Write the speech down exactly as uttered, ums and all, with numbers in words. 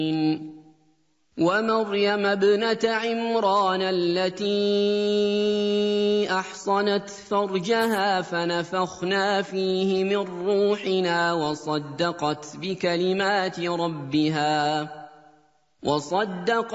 ومريم ابنة عمران التي أحصنت فرجها فنفخنا فيه من روحنا وصدقت بكلمات ربها وصدقت